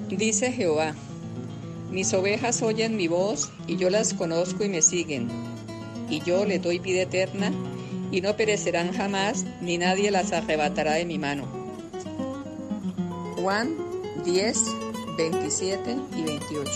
Dice Jehová: mis ovejas oyen mi voz, y yo las conozco y me siguen, y yo les doy vida eterna, y no perecerán jamás, ni nadie las arrebatará de mi mano. Juan 10, 27 y 28.